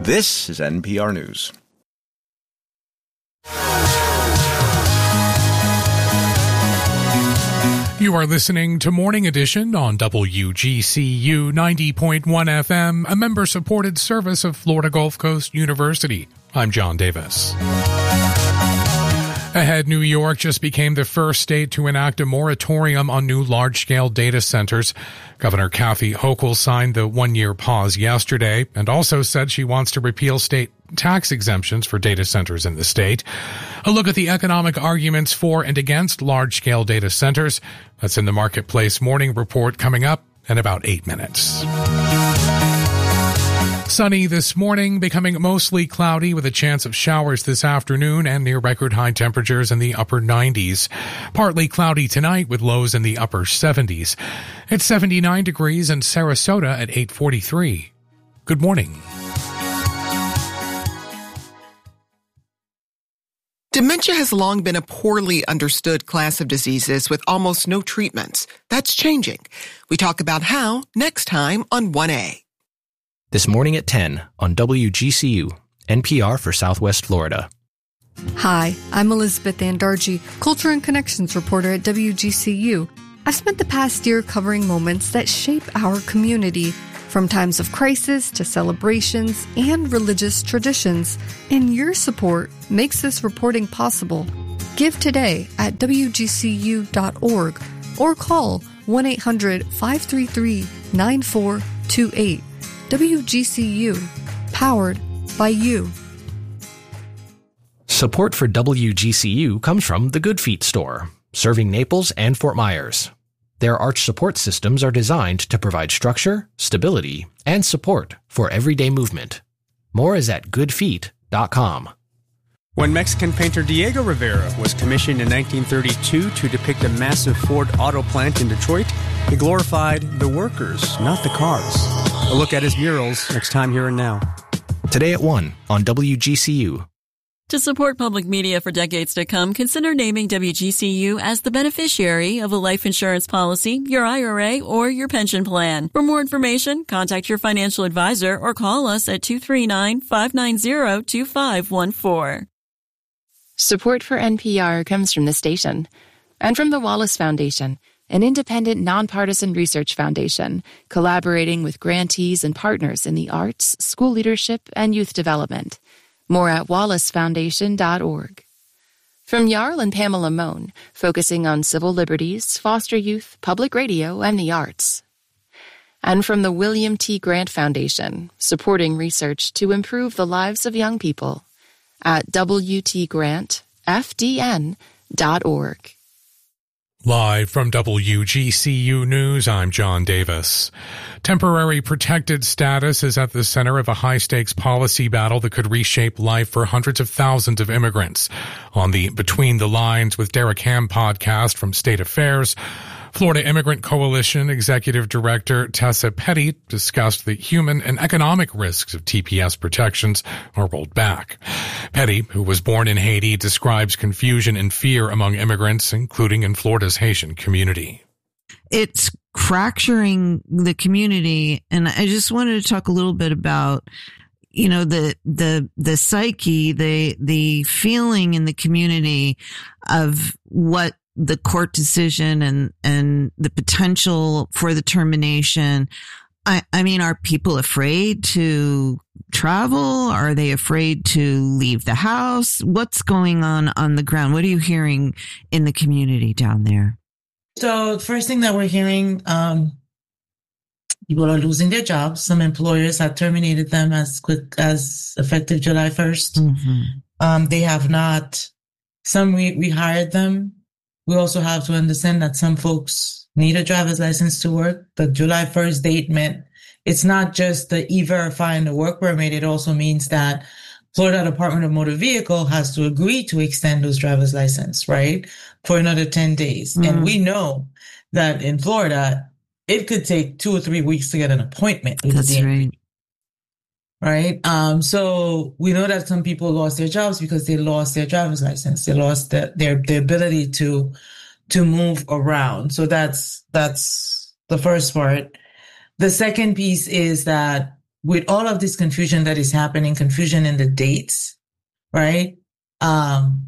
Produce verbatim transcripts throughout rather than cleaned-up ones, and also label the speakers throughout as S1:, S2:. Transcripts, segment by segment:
S1: This is N P R News.
S2: You are listening to Morning Edition on W G C U ninety point one F M, a member-supported service of Florida Gulf Coast University. I'm John Davis. Ahead, New York just became the first state to enact a moratorium on new large-scale data centers. Governor Kathy Hochul signed the one-year pause yesterday and also said she wants to repeal state tax exemptions for data centers in the state. A look at the economic arguments for and against large-scale data centers. That's in the Marketplace Morning Report coming up in about eight minutes. Sunny this morning, becoming mostly cloudy with a chance of showers this afternoon and near record high temperatures in the upper nineties. Partly cloudy tonight with lows in the upper seventies. It's seventy-nine degrees in Sarasota at eight forty-three. Good morning.
S3: Dementia has long been a poorly understood class of diseases with almost no treatments. That's changing. We talk about how next time on one A.
S4: This morning at ten on W G C U, N P R for Southwest Florida.
S5: Hi, I'm Elizabeth Andarji, Culture and Connections reporter at W G C U. I've spent the past year covering moments that shape our community, from times of crisis to celebrations and religious traditions. And your support makes this reporting possible. Give today at W G C U dot org or call one eight hundred five three three nine four two eight. W G C U, powered by you.
S4: Support for W G C U comes from the Good Feet store, serving Naples and Fort Myers. Their arch support systems are designed to provide structure, stability, and support for everyday movement. More is at good feet dot com.
S6: When Mexican painter Diego Rivera was commissioned in nineteen thirty-two to depict a massive Ford auto plant in Detroit, he glorified the workers, not the cars. A look at his murals next time Here and Now.
S4: Today at one on W G C U.
S7: To support public media for decades to come, consider naming W G C U as the beneficiary of a life insurance policy, your I R A, or your pension plan. For more information, contact your financial advisor or call us at two three nine, five nine zero, two five one four.
S8: Support for N P R comes from the station and from the Wallace Foundation, an independent, nonpartisan research foundation collaborating with grantees and partners in the arts, school leadership, and youth development. More at wallace foundation dot org. From Jarl and Pamela Mohn, focusing on civil liberties, foster youth, public radio, and the arts. And from the William T. Grant Foundation, supporting research to improve the lives of young people at w t grant f d n dot org.
S2: Live from W G C U News, I'm John Davis. Temporary protected status is at the center of a high-stakes policy battle that could reshape life for hundreds of thousands of immigrants. On the Between the Lines with Derek Ham podcast from State Affairs, Florida Immigrant Coalition Executive Director Tessa Petty discussed the human and economic risks of T P S protections are rolled back. Petty, who was born in Haiti, describes confusion and fear among immigrants, including in Florida's Haitian community.
S9: It's fracturing the community, and I just wanted to talk a little bit about, you know, the the the psyche, the the feeling in the community of what the court decision and, and the potential for the termination. I, I mean, are people afraid to travel? Are they afraid to leave the house? What's going on on the ground? What are you hearing in the community down there?
S10: So the first thing that we're hearing, um, people are losing their jobs. Some employers have terminated them as quick as effective July first. Mm-hmm. Um, they have not, some re- rehired them. We also have to understand that some folks need a driver's license to work. The July first date meant it's not just the e-verifying the work permit. It also means that Florida Department of Motor Vehicle has to agree to extend those driver's license, right, for another ten days. Mm. And we know that in Florida, it could take two or three weeks to get an appointment with
S9: That's
S10: the D M V.
S9: right.
S10: Right. Um, so we know that some people lost their jobs because they lost their driver's license. They lost the, their, their ability to, to move around. So that's, that's the first part. The second piece is that with all of this confusion that is happening, confusion in the dates, right? Um,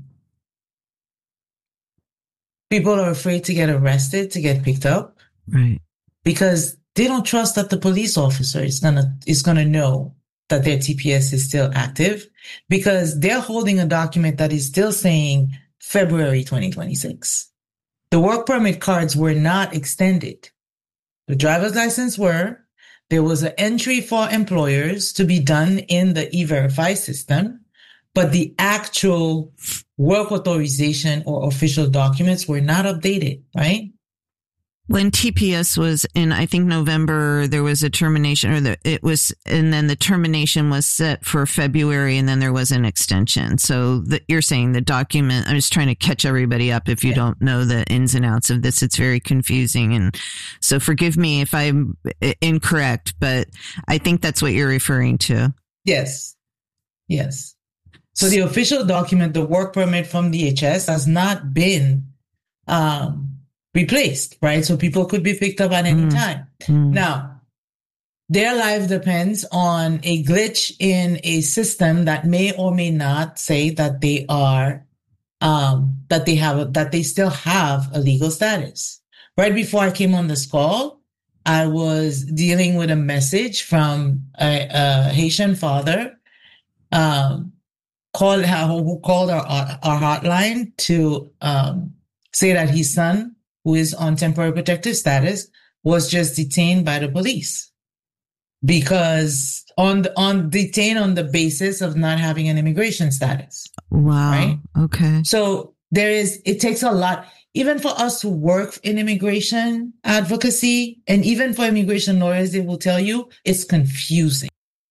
S10: people are afraid to get arrested, to get picked up,
S9: right?
S10: Because they don't trust that the police officer is gonna is gonna know that their T P S is still active, because they're holding a document that is still saying February twenty twenty-six. The work permit cards were not extended. The driver's license were. There was an entry for employers to be done in the E-Verify system, but the actual work authorization or official documents were not updated, right?
S9: When T P S was in, I think November, there was a termination, or the, it was, and then the termination was set for February, and then there was an extension. So the, you're saying the document, I'm just trying to catch everybody up. If you yeah. don't know the ins and outs of this, it's very confusing. And so forgive me if I'm incorrect, but I think that's what you're referring to.
S10: Yes. Yes. So the official document, the work permit from D H S, has not been, um, replaced, right? So people could be picked up at any mm. time. Mm. Now, their life depends on a glitch in a system that may or may not say that they are, um, that they have, a, that they still have a legal status. Right before I came on this call, I was dealing with a message from a, a Haitian father, um, called, who called our, our hotline to, um, say that his son, who is on temporary protective status, was just detained by the police because on the, on detained on the basis of not having an immigration status.
S9: Wow.
S10: Right?
S9: Okay.
S10: So there is, it takes a lot, even for us who work in immigration advocacy, and even for immigration lawyers, they will tell you it's confusing.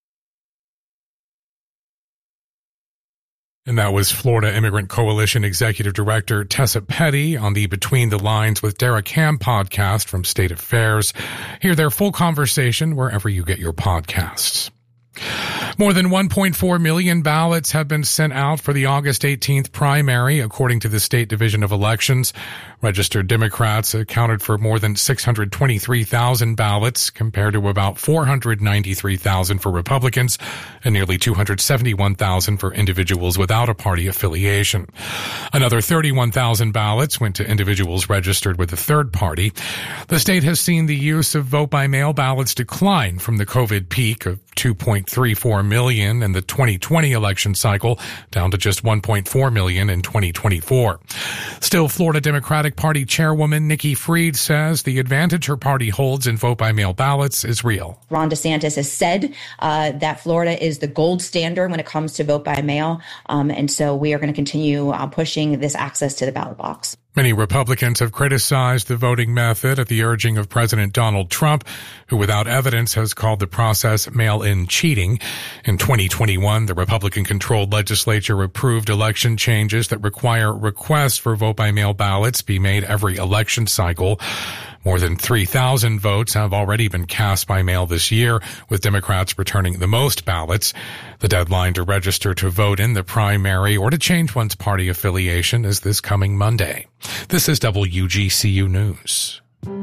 S2: And that was Florida Immigrant Coalition Executive Director Tessa Petty on the Between the Lines with Derek Ham podcast from State Affairs. Hear their full conversation wherever you get your podcasts. More than one point four million ballots have been sent out for the August eighteenth primary, according to the State Division of Elections. Registered Democrats accounted for more than six hundred twenty-three thousand ballots, compared to about four hundred ninety-three thousand for Republicans and nearly two hundred seventy-one thousand for individuals without a party affiliation. Another thirty-one thousand ballots went to individuals registered with a third party. The state has seen the use of vote-by-mail ballots decline from the COVID peak of two point three four million in the twenty twenty election cycle down to just one point four million in twenty twenty-four. Still, Florida Democratic Party Chairwoman Nikki Fried says the advantage her party holds in vote-by-mail ballots is real.
S11: Ron DeSantis has said uh, that Florida is the gold standard when it comes to vote-by-mail, um, and so we are going to continue uh, pushing this access to the ballot box.
S2: Many Republicans have criticized the voting method at the urging of President Donald Trump, who without evidence has called the process mail-in cheating. In twenty twenty-one, the Republican-controlled legislature approved election changes that require requests for vote-by-mail ballots be made every election cycle. More than three thousand votes have already been cast by mail this year, with Democrats returning the most ballots. The deadline to register to vote in the primary or to change one's party affiliation is this coming Monday. This is W G C U News.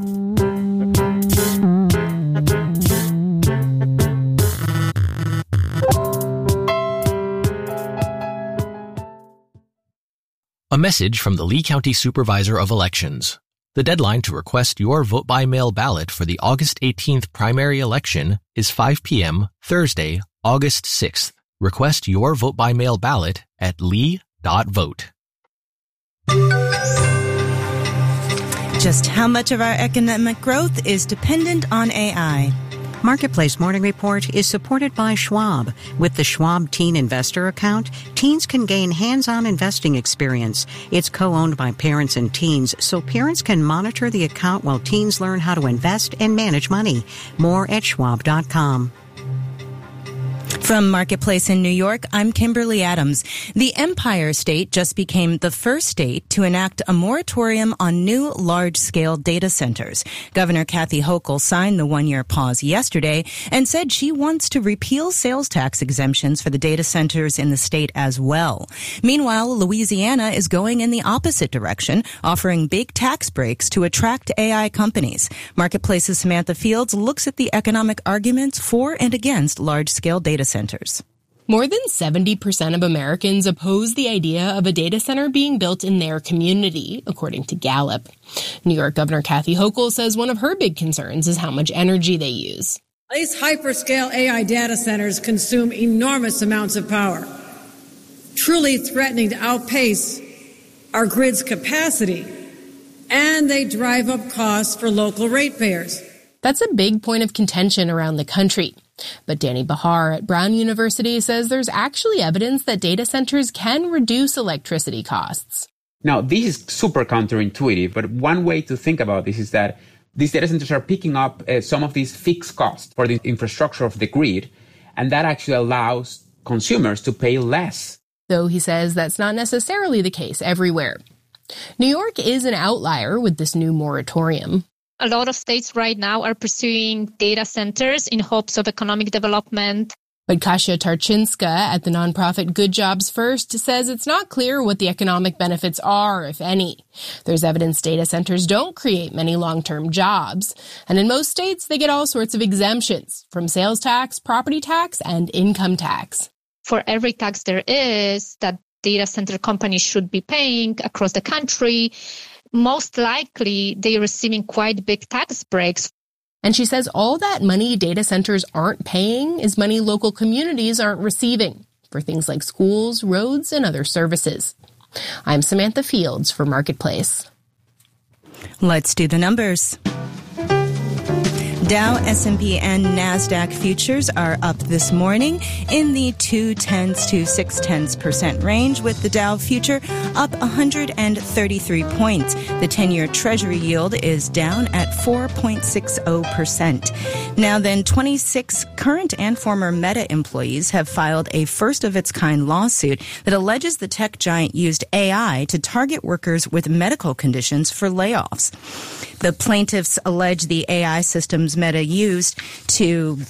S4: A message from the Lee County Supervisor of Elections. The deadline to request your vote-by-mail ballot for the August eighteenth primary election is five p.m. Thursday, August sixth. Request your vote-by-mail ballot at lee dot vote.
S12: Just how much of our economic growth is dependent on A I?
S13: Marketplace Morning Report is supported by Schwab. With the Schwab Teen Investor Account, teens can gain hands-on investing experience. It's co-owned by parents and teens, so parents can monitor the account while teens learn how to invest and manage money. More at schwab dot com.
S12: From Marketplace in New York, I'm Kimberly Adams. The Empire State just became the first state to enact a moratorium on new large-scale data centers. Governor Kathy Hochul signed the one-year pause yesterday and said she wants to repeal sales tax exemptions for the data centers in the state as well. Meanwhile, Louisiana is going in the opposite direction, offering big tax breaks to attract A I companies. Marketplace's Samantha Fields looks at the economic arguments for and against large-scale data centers. centers.
S14: More than seventy percent of Americans oppose the idea of a data center being built in their community, according to Gallup. New York Governor Kathy Hochul says one of her big concerns is how much energy they use.
S15: These hyperscale A I data centers consume enormous amounts of power, truly threatening to outpace our grid's capacity, and they drive up costs for local ratepayers.
S14: That's a big point of contention around the country. But Danny Bahar at Brown University says there's actually evidence that data centers can reduce electricity costs.
S16: Now, this is super counterintuitive, but one way to think about this is that these data centers are picking up uh, some of these fixed costs for the infrastructure of the grid, and that actually allows consumers to pay less.
S14: Though he says that's not necessarily the case everywhere. New York is an outlier with this new moratorium.
S17: A lot of states right now are pursuing data centers in hopes of economic development.
S14: But Kasia Tarczynska at the nonprofit Good Jobs First says it's not clear what the economic benefits are, if any. There's evidence data centers don't create many long-term jobs. And in most states, they get all sorts of exemptions, from sales tax, property tax, and income tax.
S17: For every tax there is that data center companies should be paying across the country, most likely they're receiving quite big tax breaks.
S14: And she says all that money data centers aren't paying is money local communities aren't receiving for things like schools, roads, and other services. I'm Samantha Fields for Marketplace.
S12: Let's do the numbers. Dow, S and P, and NASDAQ futures are up this morning in the two tenths to six tenths percent range, with the Dow future up one hundred thirty-three points. The ten-year Treasury yield is down at four point six zero percent. Now then, twenty-six current and former Meta employees have filed a first-of-its-kind lawsuit that alleges the tech giant used A I to target workers with medical conditions for layoffs. The plaintiffs allege the A I systems Meta used to